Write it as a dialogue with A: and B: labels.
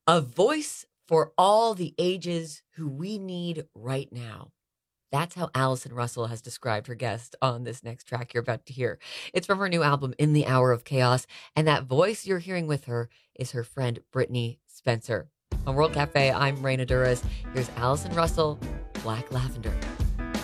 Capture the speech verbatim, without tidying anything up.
A: A voice for all the ages who we need right now. That's how Allison Russell has described her guest on this next track you're about to hear. It's from her new album, In the Hour of Chaos, and that voice you're hearing with her is her friend Brittney Spencer. On World Cafe, I'm Raina Duras. Here's Allison Russell, Black Lavender.